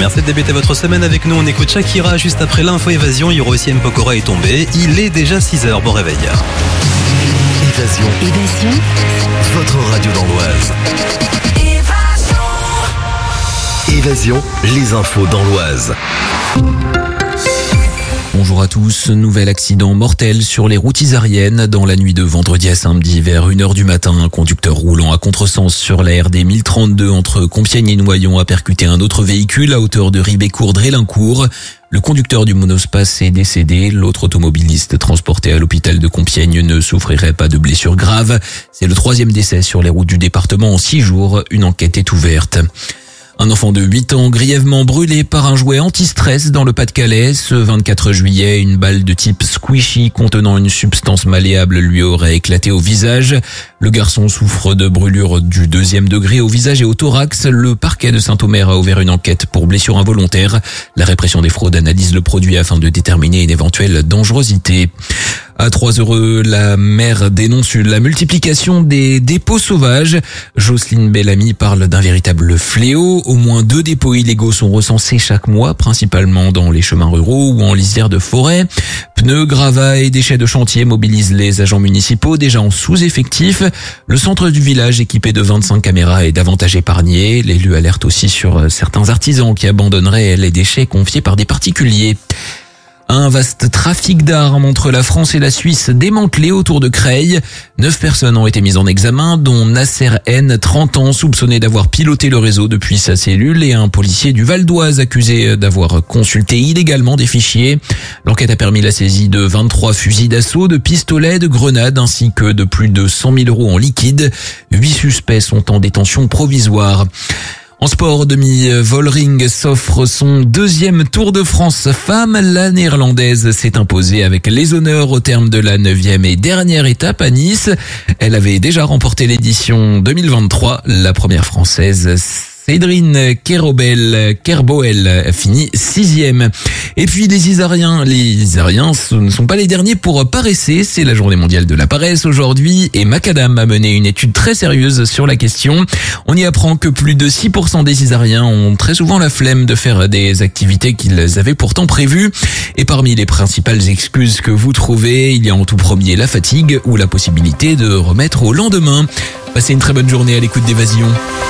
Merci de débuter votre semaine avec nous. On écoute Shakira juste après l'info Évasion. Il y aura aussi M. Pokora est tombé. Il est déjà 6h. Bon réveil. Évasion. Votre radio dans l'Oise. Évasion, les infos dans l'Oise. Bonjour à tous. Nouvel accident mortel sur les routes isariennes. Dans la nuit de vendredi à samedi vers 1h du matin, un conducteur roulant à contresens sur la RD 1032 entre Compiègne et Noyon a percuté un autre véhicule à hauteur de Ribécourt-Drélincourt. Le conducteur du monospace est décédé. L'autre automobiliste transporté à l'hôpital de Compiègne ne souffrirait pas de blessures graves. C'est le 3e décès sur les routes du département en 6 jours. Une enquête est ouverte. Un enfant de 8 ans grièvement brûlé par un jouet anti-stress dans le Pas-de-Calais. Ce 24 juillet, une balle de type squishy contenant une substance malléable lui aurait éclaté au visage. Le garçon souffre de brûlures du 2e degré au visage et au thorax. Le parquet de Saint-Omer a ouvert une enquête pour blessure involontaire. La répression des fraudes analyse le produit afin de déterminer une éventuelle dangerosité. À 3 heureux, la maire dénonce la multiplication des dépôts sauvages. Jocelyne Bellamy parle d'un véritable fléau. Au moins 2 dépôts illégaux sont recensés chaque mois, principalement dans les chemins ruraux ou en lisière de forêt. Pneus, gravats et déchets de chantier mobilisent les agents municipaux déjà en sous-effectif. Le centre du village, équipé de 25 caméras, est davantage épargné. L'élu alerte aussi sur certains artisans qui abandonneraient les déchets confiés par des particuliers. Un vaste trafic d'armes entre la France et la Suisse démantelé autour de Creil. 9 personnes ont été mises en examen, dont Nasser N, 30 ans, soupçonné d'avoir piloté le réseau depuis sa cellule, et un policier du Val d'Oise accusé d'avoir consulté illégalement des fichiers. L'enquête a permis la saisie de 23 fusils d'assaut, de pistolets, de grenades, ainsi que de plus de 100 000 € en liquide. 8 suspects sont en détention provisoire. En sport, Demi Vollering s'offre son 2e Tour de France femme. La néerlandaise s'est imposée avec les honneurs au terme de la 9e et dernière étape à Nice. Elle avait déjà remporté l'édition 2023. La première française, Cédrine Kerboel finit 6e. Et puis les Isariens ce ne sont pas les derniers pour paresser. C'est la journée mondiale de la paresse aujourd'hui et Macadam a mené une étude très sérieuse sur la question. On y apprend que plus de 6% des Isariens ont très souvent la flemme de faire des activités qu'ils avaient pourtant prévues. Et parmi les principales excuses que vous trouvez, il y a en tout premier la fatigue ou la possibilité de remettre au lendemain. Passez une très bonne journée à l'écoute d'Évasion.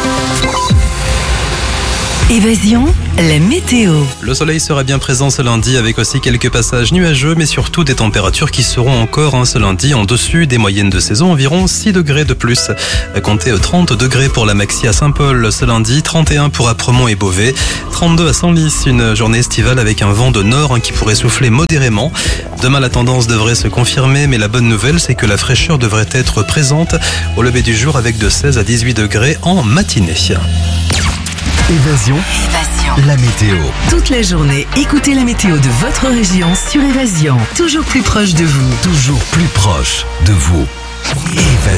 Évasion, la météo. Le soleil sera bien présent ce lundi avec aussi quelques passages nuageux, mais surtout des températures qui seront encore ce lundi en dessus des moyennes de saison, environ 6 degrés de plus. Comptez 30 degrés pour la maxi à Saint-Paul ce lundi, 31 pour Apremont et Beauvais, 32 à Senlis, une journée estivale avec un vent de nord qui pourrait souffler modérément. Demain, la tendance devrait se confirmer, mais la bonne nouvelle, c'est que la fraîcheur devrait être présente au lever du jour avec de 16 à 18 degrés en matinée. Évasion, la météo. Toute la journée, écoutez la météo de votre région sur Évasion. Toujours plus proche de vous. Toujours plus proche de vous.